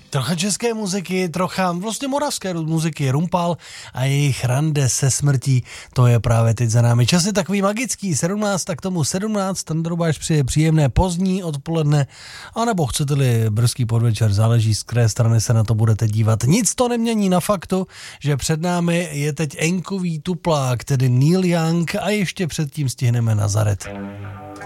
Trocha české muziky, trocha vlastně moravské muziky, Rumpal a jejich Rande se smrtí, to je právě teď za námi. Čas je takový magický, 17, tak tomu 17, ten drobáš přijde příjemné pozdní odpoledne, anebo chcete-li brzký podvečer, záleží z které strany se na to budete dívat. Nic to nemění na faktu, že před námi je teď enkový tuplák, tedy Neil Young a ještě předtím stihneme Nazaret.